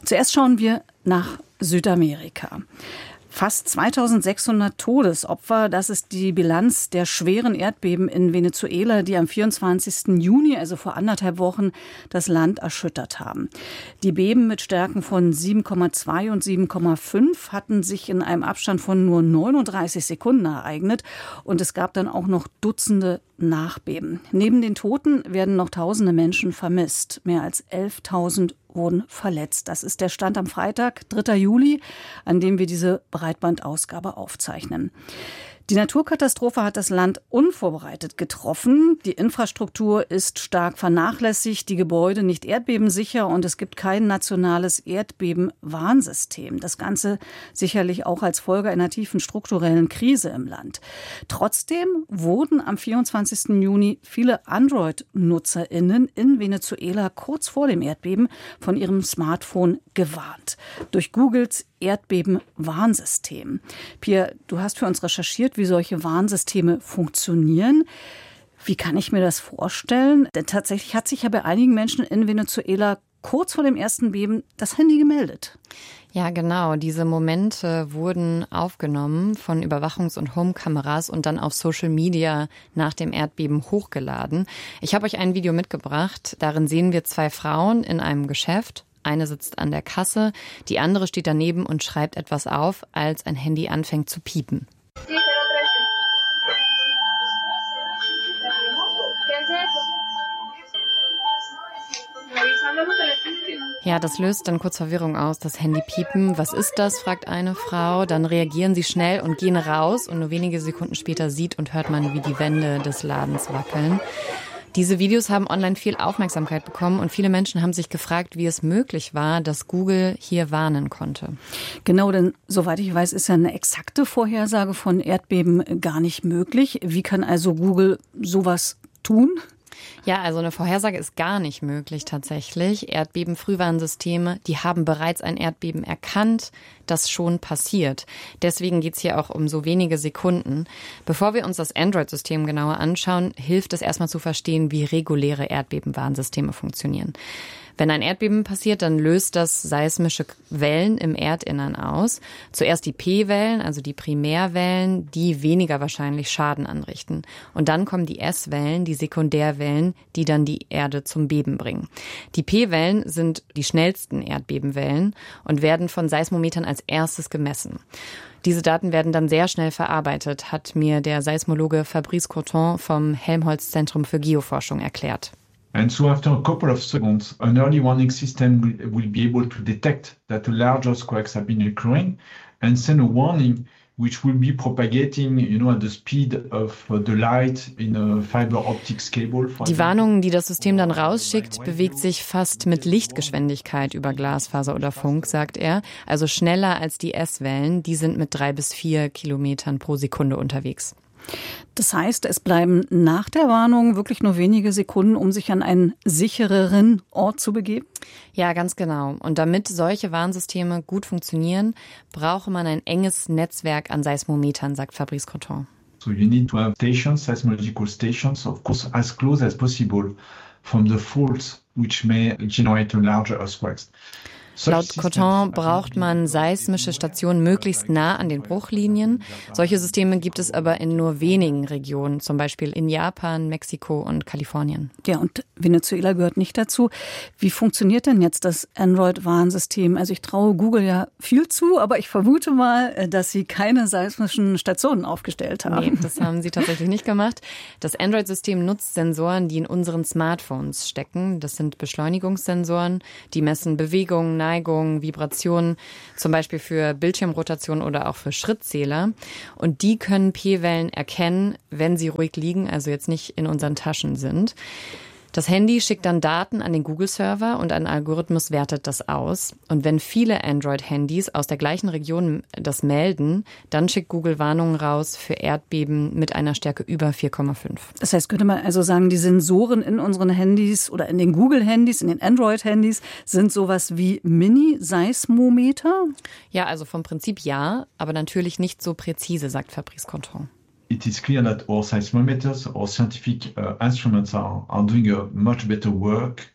Zuerst schauen wir nach Südamerika. Fast 2600 Todesopfer, das ist die Bilanz der schweren Erdbeben in Venezuela, die am 24. Juni, also vor 1,5 Wochen, das Land erschüttert haben. Die Beben mit Stärken von 7,2 und 7,5 hatten sich in einem Abstand von nur 39 Sekunden ereignet und es gab dann auch noch Dutzende Nachbeben. Neben den Toten werden noch tausende Menschen vermisst. Mehr als 11.000 wurden verletzt. Das ist der Stand am Freitag, 3. Juli, an dem wir diese Breitbandausgabe aufzeichnen. Die Naturkatastrophe hat das Land unvorbereitet getroffen. Die Infrastruktur ist stark vernachlässigt, die Gebäude nicht erdbebensicher und es gibt kein nationales Erdbebenwarnsystem. Das Ganze sicherlich auch als Folge einer tiefen strukturellen Krise im Land. Trotzdem wurden am 24. Juni viele Android-NutzerInnen in Venezuela kurz vor dem Erdbeben von ihrem Smartphone gewarnt. Durch Googles Erdbebenwarnsystem. Pia, du hast für uns recherchiert, wie solche Warnsysteme funktionieren. Wie kann ich mir das vorstellen? Denn tatsächlich hat sich ja bei einigen Menschen in Venezuela kurz vor dem ersten Beben das Handy gemeldet. Ja, genau. Diese Momente wurden aufgenommen von Überwachungs- und Homekameras und dann auf Social Media nach dem Erdbeben hochgeladen. Ich habe euch ein Video mitgebracht. Darin sehen wir 2 Frauen in einem Geschäft. Eine sitzt an der Kasse, die andere steht daneben und schreibt etwas auf, als ein Handy anfängt zu piepen. Ja, das löst dann kurz Verwirrung aus, das Handy piepen. Was ist das, fragt eine Frau. Dann reagieren sie schnell und gehen raus und nur wenige Sekunden später sieht und hört man, wie die Wände des Ladens wackeln. Diese Videos haben online viel Aufmerksamkeit bekommen und viele Menschen haben sich gefragt, wie es möglich war, dass Google hier warnen konnte. Genau, denn soweit ich weiß, ist ja eine exakte Vorhersage von Erdbeben gar nicht möglich. Wie kann also Google sowas tun? Ja, also eine Vorhersage ist gar nicht möglich tatsächlich. Erdbeben-Frühwarnsysteme, die haben bereits ein Erdbeben erkannt, das schon passiert. Deswegen geht's hier auch um so wenige Sekunden. Bevor wir uns das Android-System genauer anschauen, hilft es erstmal zu verstehen, wie reguläre Erdbeben-Warnsysteme funktionieren. Wenn ein Erdbeben passiert, dann löst das seismische Wellen im Erdinnern aus. Zuerst die P-Wellen, also die Primärwellen, die weniger wahrscheinlich Schaden anrichten. Und dann kommen die S-Wellen, die Sekundärwellen, die dann die Erde zum Beben bringen. Die P-Wellen sind die schnellsten Erdbebenwellen und werden von Seismometern als erstes gemessen. Diese Daten werden dann sehr schnell verarbeitet, hat mir der Seismologe Fabrice Coton vom Helmholtz-Zentrum für Geoforschung erklärt. And so after a couple of seconds, an early warning system will be able to detect that a large earthquakes have been occurring and send a warning which will be propagating, at the speed of the light in a fiber optics cable. Die Warnung, die das System dann rausschickt, bewegt sich fast mit Lichtgeschwindigkeit über Glasfaser oder Funk, sagt er. Also schneller als die S-Wellen. Die sind mit 3 bis 4 Kilometern pro Sekunde unterwegs. Das heißt, es bleiben nach der Warnung wirklich nur wenige Sekunden, um sich an einen sichereren Ort zu begeben? Ja, ganz genau. Und damit solche Warnsysteme gut funktionieren, brauche man ein enges Netzwerk an Seismometern, sagt Fabrice Coton. So you need to have stations, seismological stations, of course, as close as possible from the faults which may generate a larger earthquakes. Laut Coton braucht man seismische Stationen möglichst nah an den Bruchlinien. Solche Systeme gibt es aber in nur wenigen Regionen, zum Beispiel in Japan, Mexiko und Kalifornien. Ja, und Venezuela gehört nicht dazu. Wie funktioniert denn jetzt das Android-Warnsystem? Also ich traue Google ja viel zu, aber ich vermute mal, dass sie keine seismischen Stationen aufgestellt haben. Nee, das haben sie tatsächlich nicht gemacht. Das Android-System nutzt Sensoren, die in unseren Smartphones stecken. Das sind Beschleunigungssensoren, die messen Bewegungen, Neigung, Vibrationen, zum Beispiel für Bildschirmrotation oder auch für Schrittzähler. Und die können P-Wellen erkennen, wenn sie ruhig liegen, also jetzt nicht in unseren Taschen sind. Das Handy schickt dann Daten an den Google-Server und ein Algorithmus wertet das aus. Und wenn viele Android-Handys aus der gleichen Region das melden, dann schickt Google Warnungen raus für Erdbeben mit einer Stärke über 4,5. Das heißt, könnte man also sagen, die Sensoren in unseren Handys oder in den Google-Handys, in den Android-Handys sind sowas wie Mini-Seismometer? Ja, also vom Prinzip ja, aber natürlich nicht so präzise, sagt Fabrice Coton. It is clear that our seismometers, our scientific instruments are doing a much better work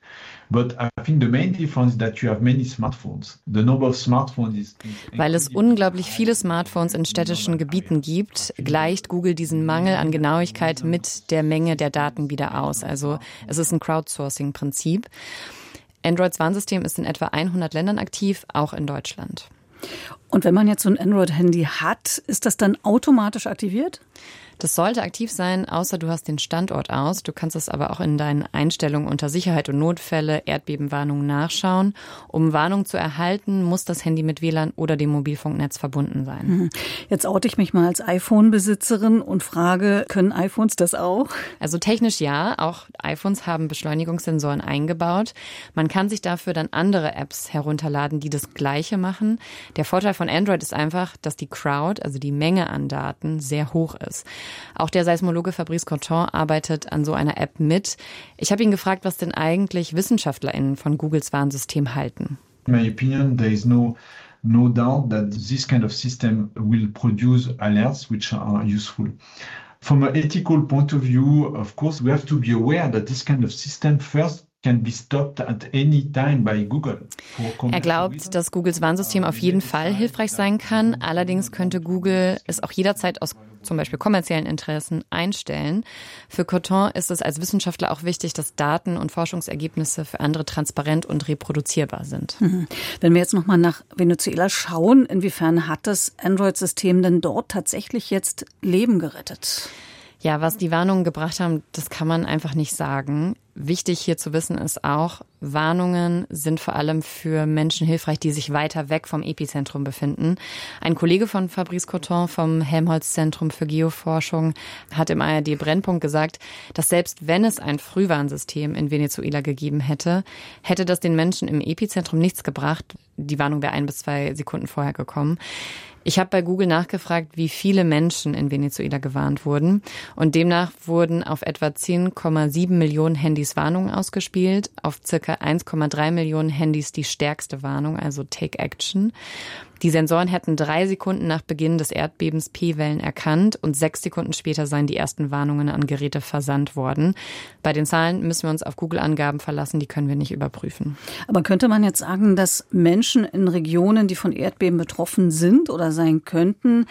But I think the main difference is that you have many smartphones. The number of smartphones is Weil es unglaublich viele Smartphones in städtischen Gebieten gibt, gleicht Google diesen Mangel an Genauigkeit mit der Menge der Daten wieder aus. Also es ist ein Crowdsourcing-Prinzip. Androids Warnsystem ist in etwa 100 Ländern aktiv, auch in Deutschland. Und wenn man jetzt so ein Android-Handy hat, ist das dann automatisch aktiviert? Das sollte aktiv sein, außer du hast den Standort aus. Du kannst es aber auch in deinen Einstellungen unter Sicherheit und Notfälle, Erdbebenwarnungen nachschauen. Um Warnung zu erhalten, muss das Handy mit WLAN oder dem Mobilfunknetz verbunden sein. Jetzt oute ich mich mal als iPhone-Besitzerin und frage, können iPhones das auch? Also technisch ja, auch iPhones haben Beschleunigungssensoren eingebaut. Man kann sich dafür dann andere Apps herunterladen, die das Gleiche machen. Der Vorteil von Android ist einfach, dass die Crowd, also die Menge an Daten, sehr hoch ist. Auch der Seismologe Fabrice Coton arbeitet an so einer App mit. Ich habe ihn gefragt, was denn eigentlich WissenschaftlerInnen von Googles Warnsystem halten. In my opinion, there is no doubt that this kind of system will produce alerts which are useful. From an ethical point of view, of course, we have to be aware that this kind of system first can be stopped at any time by Google. Er glaubt, dass Googles Warnsystem auf jeden Fall hilfreich sein kann. Allerdings könnte Google es auch jederzeit aus zum Beispiel kommerziellen Interessen einstellen. Für Coton ist es als Wissenschaftler auch wichtig, dass Daten und Forschungsergebnisse für andere transparent und reproduzierbar sind. Wenn wir jetzt nochmal nach Venezuela schauen, inwiefern hat das Android-System denn dort tatsächlich jetzt Leben gerettet? Ja, was die Warnungen gebracht haben, das kann man einfach nicht sagen. Wichtig hier zu wissen ist auch, Warnungen sind vor allem für Menschen hilfreich, die sich weiter weg vom Epizentrum befinden. Ein Kollege von Fabrice Coton vom Helmholtz-Zentrum für Geoforschung hat im ARD Brennpunkt gesagt, dass selbst wenn es ein Frühwarnsystem in Venezuela gegeben hätte, hätte das den Menschen im Epizentrum nichts gebracht. Die Warnung wäre 1 bis 2 Sekunden vorher gekommen. Ich habe bei Google nachgefragt, wie viele Menschen in Venezuela gewarnt wurden. Und demnach wurden auf etwa 10,7 Millionen Handys Warnungen ausgespielt, auf circa 1,3 Millionen Handys die stärkste Warnung, also Take Action. Die Sensoren hätten 3 Sekunden nach Beginn des Erdbebens P-Wellen erkannt und 6 Sekunden später seien die ersten Warnungen an Geräte versandt worden. Bei den Zahlen müssen wir uns auf Google-Angaben verlassen, die können wir nicht überprüfen. Aber könnte man jetzt sagen, dass Menschen in Regionen, die von Erdbeben betroffen sind oder sein könnten,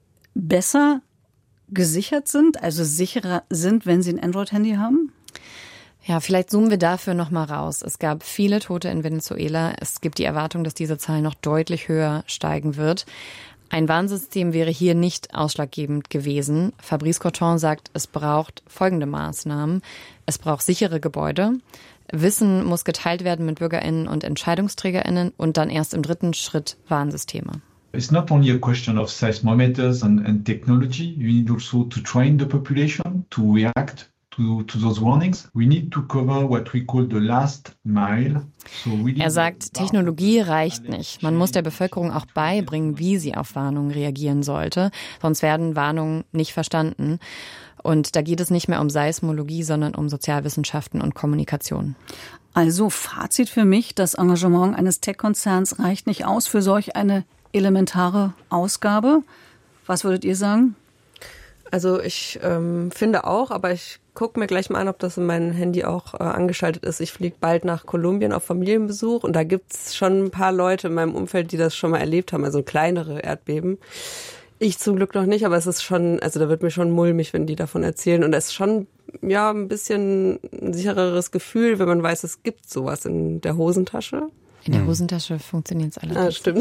besser gesichert sind, also sicherer sind, wenn sie ein Android-Handy haben? Ja, vielleicht zoomen wir dafür noch mal raus. Es gab viele Tote in Venezuela. Es gibt die Erwartung, dass diese Zahl noch deutlich höher steigen wird. Ein Warnsystem wäre hier nicht ausschlaggebend gewesen. Fabrice Coton sagt, es braucht folgende Maßnahmen. Es braucht sichere Gebäude. Wissen muss geteilt werden mit BürgerInnen und EntscheidungsträgerInnen und dann erst im 3. Schritt Warnsysteme. It's not only a question of seismometers and technology. You need also to train the population to react to those warnings. We need to cover what we call the last mile. Er sagt, Technologie reicht nicht. Man muss der Bevölkerung auch beibringen, wie sie auf Warnungen reagieren sollte. Sonst werden Warnungen nicht verstanden. Und da geht es nicht mehr um Seismologie, sondern um Sozialwissenschaften und Kommunikation. Also Fazit für mich, das Engagement eines Tech-Konzerns reicht nicht aus für solch eine elementare Ausgabe. Was würdet ihr sagen? Also ich finde auch, aber ich gucke mir gleich mal an, ob das in meinem Handy auch angeschaltet ist. Ich fliege bald nach Kolumbien auf Familienbesuch und da gibt's schon ein paar Leute in meinem Umfeld, die das schon mal erlebt haben, also kleinere Erdbeben. Ich zum Glück noch nicht, aber es ist schon, also da wird mir schon mulmig, wenn die davon erzählen. Und es ist schon, ja, ein bisschen ein sichereres Gefühl, wenn man weiß, es gibt sowas in der Hosentasche. In der Hosentasche funktioniert es allerdings. Ah, stimmt.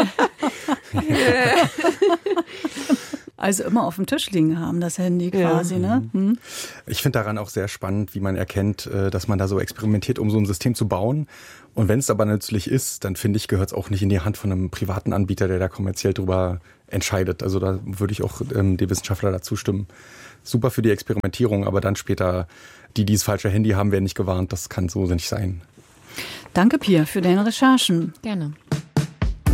Also immer auf dem Tisch liegen haben, das Handy quasi, ja. Ne? Ich finde daran auch sehr spannend, wie man erkennt, dass man da so experimentiert, um so ein System zu bauen. Und wenn es aber nützlich ist, dann finde ich, gehört es auch nicht in die Hand von einem privaten Anbieter, der da kommerziell drüber entscheidet. Also da würde ich auch die Wissenschaftler dazu stimmen. Super für die Experimentierung, aber dann später, die dieses falsche Handy haben, werden nicht gewarnt. Das kann so nicht sein. Danke, Pia, für deine Recherchen. Gerne.